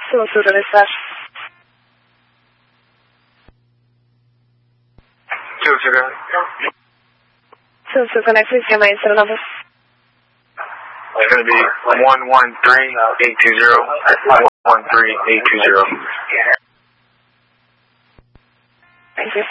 Suzuka dispatch. Suzuka, next please get my incident number. It's going to be 113820. 113820. Thank you.